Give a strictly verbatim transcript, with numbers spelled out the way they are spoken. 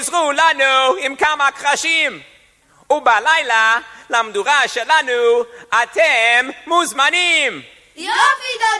עזרו לנו עם כמה קרשים. ובלילה למדורה שלנו אתם מוזמנים. יופי,